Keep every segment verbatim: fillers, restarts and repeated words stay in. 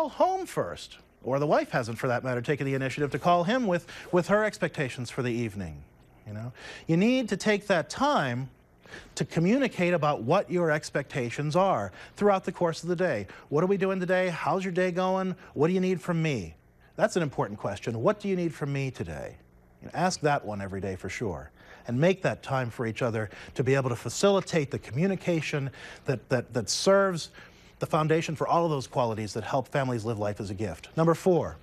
call home first. Or the wife hasn't, for that matter, taken the initiative to call him with, with her expectations for the evening. You know? You need to take that time to communicate about what your expectations are throughout the course of the day. What are we doing today? How's your day going? What do you need from me? That's an important question. What do you need from me today? You know, ask that one every day for sure. And make that time for each other to be able to facilitate the communication that, that, that serves the foundation for all of those qualities that help families live life as a gift. Number four,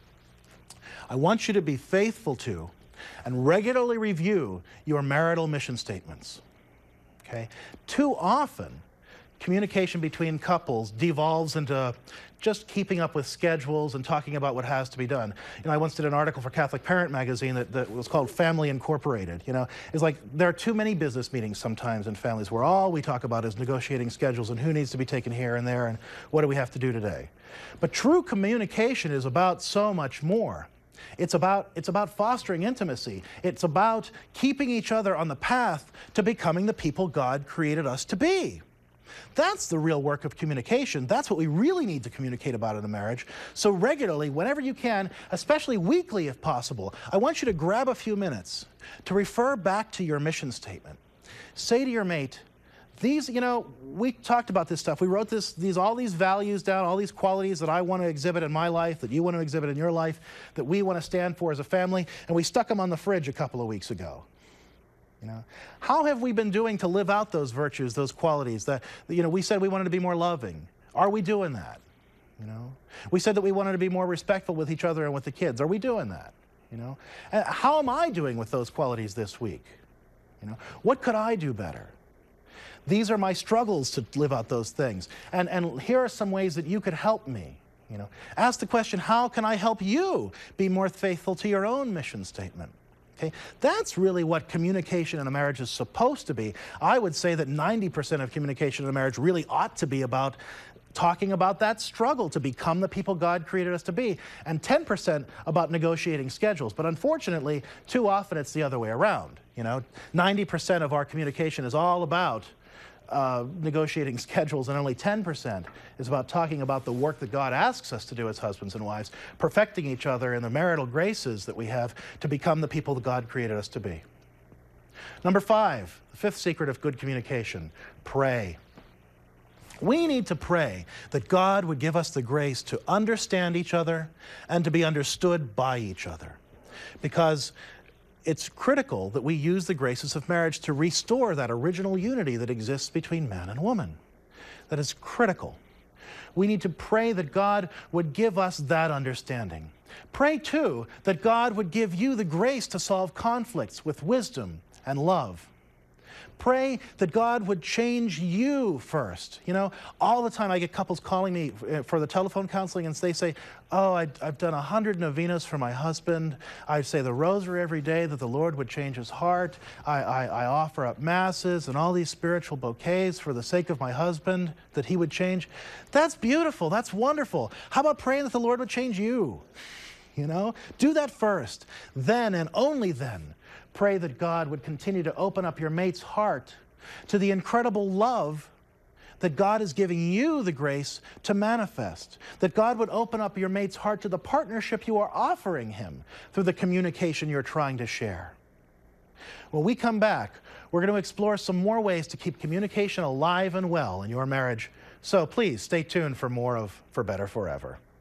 I want you to be faithful to and regularly review your marital mission statements. Okay? Too often, communication between couples devolves into just keeping up with schedules and talking about what has to be done. You know, I once did an article for Catholic Parent magazine that, that was called Family Incorporated. You know, it's like there are too many business meetings sometimes in families where all we talk about is negotiating schedules and who needs to be taken here and there and what do we have to do today. But true communication is about so much more. It's about, it's about fostering intimacy. It's about keeping each other on the path to becoming the people God created us to be. That's the real work of communication. That's what we really need to communicate about in a marriage. So regularly, whenever you can, especially weekly if possible, I want you to grab a few minutes to refer back to your mission statement. Say to your mate, these, you know, we talked about this stuff. We wrote this, these, all these values down, all these qualities that I want to exhibit in my life, that you want to exhibit in your life, that we want to stand for as a family, and we stuck them on the fridge a couple of weeks ago. You know, how have we been doing to live out those virtues, those qualities? That, you know, we said we wanted to be more loving. Are we doing that? You know, we said that we wanted to be more respectful with each other and with the kids. Are we doing that? You know, and how am I doing with those qualities this week? You know, what could I do better? These are my struggles to live out those things. And, and here are some ways that you could help me. You know, ask the question, how can I help you be more faithful to your own mission statement? Okay, that's really what communication in a marriage is supposed to be. I would say that ninety percent of communication in a marriage really ought to be about talking about that struggle to become the people God created us to be, and ten percent about negotiating schedules. But unfortunately, too often it's the other way around. You know, ninety percent of our communication is all about Uh, negotiating schedules, and only ten percent is about talking about the work that God asks us to do as husbands and wives, perfecting each other in the marital graces that we have to become the people that God created us to be. Number five, the fifth secret of good communication, pray. We need to pray that God would give us the grace to understand each other and to be understood by each other, because it's critical that we use the graces of marriage to restore that original unity that exists between man and woman. That is critical. We need to pray that God would give us that understanding. Pray, too, that God would give you the grace to solve conflicts with wisdom and love. Pray that God would change you first. You know, all the time I get couples calling me for the telephone counseling and they say, oh, I, I've done a hundred novenas for my husband. I say the rosary every day that the Lord would change his heart. I, I, I offer up masses and all these spiritual bouquets for the sake of my husband, that he would change. That's beautiful. That's wonderful. How about praying that the Lord would change you? You know, do that first. Then and only then, pray that God would continue to open up your mate's heart to the incredible love that God is giving you the grace to manifest. That God would open up your mate's heart to the partnership you are offering him through the communication you're trying to share. When we come back, we're going to explore some more ways to keep communication alive and well in your marriage. So please stay tuned for more of For Better Forever.